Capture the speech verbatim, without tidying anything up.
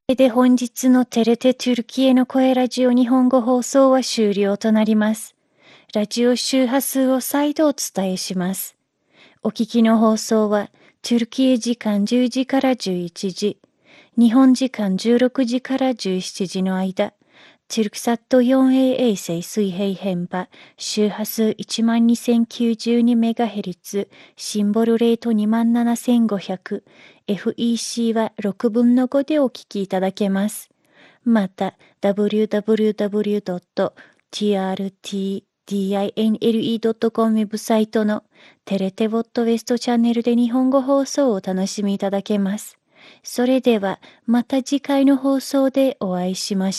で本日のテレテトゥルキエの声ラジオ日本語放送は終了となります。ラジオ周波数を再度お伝えします。お聞きの放送は、トゥルキエ時間じゅうじからじゅういちじ、日本時間じゅうろくじからじゅうしちじの間、トゥルクサット フォーエー 衛星水平変波、周波数 いちまんにせんきゅうじゅうにメガヘルツ、シンボルレート にまんななせんごひゃく、エフイーシー はろくぶんのごでお聞きいただけます。また、ダブリューダブリューダブリュードットティーアールティーディーアイエヌエルイードットコム ウェブサイトのテレテウォットウェストチャンネルで日本語放送をお楽しみいただけます。それでは、また次回の放送でお会いしましょう。